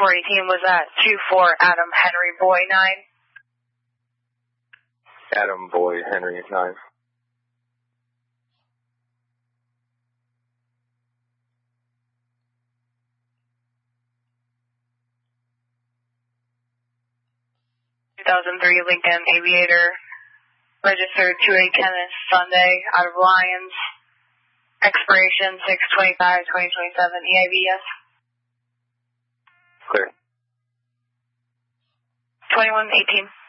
2418 was at 24 Adam Henry Boy 9. Adam Boy Henry 9. Lincoln Aviator, registered 28 Kenneth Sunday out of Lyons, expiration 6/25/2027, EIVS. Clear. 2118.